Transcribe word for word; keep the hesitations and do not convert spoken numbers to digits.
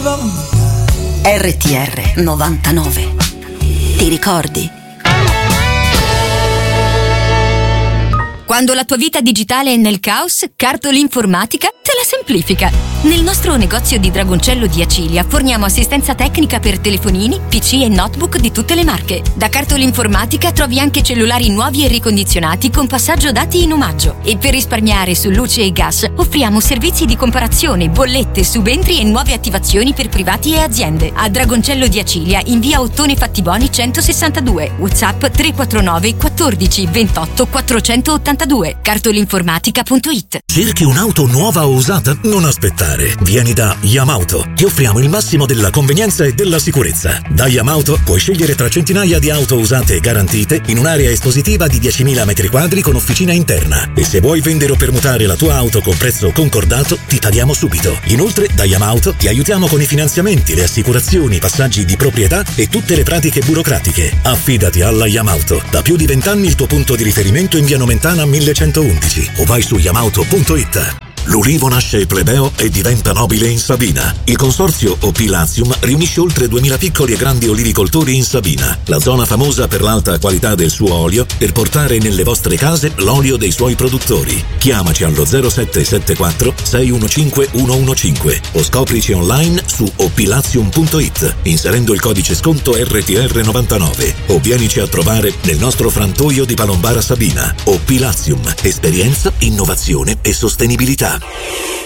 R T R novantanove. Ti ricordi? Quando la tua vita digitale è nel caos, Cartol Informatica te la semplifica. Nel nostro negozio di Dragoncello di Acilia forniamo assistenza tecnica per telefonini, P C e notebook di tutte le marche. Da Cartol Informatica trovi anche cellulari nuovi e ricondizionati con passaggio dati in omaggio. E per risparmiare su luce e gas offriamo servizi di comparazione, bollette, subentri e nuove attivazioni per privati e aziende. A Dragoncello di Acilia in via Ottone Fattiboni centosessantadue. WhatsApp tre quattro nove quattordici ventotto quattrocentottantadue. cartolinformatica punto it. Cerchi un'auto nuova o usata? Non aspettare. Vieni da Yamauto. Ti offriamo il massimo della convenienza e della sicurezza. Da Yamauto puoi scegliere tra centinaia di auto usate e garantite in un'area espositiva di diecimila metri quadri con officina interna. E se vuoi vendere o permutare la tua auto con prezzo concordato, ti paghiamo subito. Inoltre, da Yamauto ti aiutiamo con i finanziamenti, le assicurazioni, i passaggi di proprietà e tutte le pratiche burocratiche. Affidati alla Yamauto. Da più di vent'anni il tuo punto di riferimento in via Nomentana millecentoundici o vai su yamauto punto it. L'ulivo nasce plebeo e diventa nobile in Sabina. Il consorzio O P Latium riunisce oltre duemila piccoli e grandi olivicoltori in Sabina, la zona famosa per l'alta qualità del suo olio, per portare nelle vostre case l'olio dei suoi produttori. Chiamaci allo zero sette sette quattro sei uno cinque uno uno cinque o scoprici online su o p latium punto it inserendo il codice sconto R T R novantanove o vienici a trovare nel nostro frantoio di Palombara Sabina. O P Latium, esperienza, innovazione e sostenibilità.